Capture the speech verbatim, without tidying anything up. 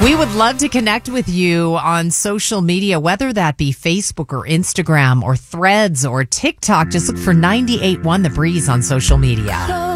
We would love to connect with you on social media, whether that be Facebook or Instagram or Threads or TikTok. Just look for ninety-eight point one The Breeze on social media.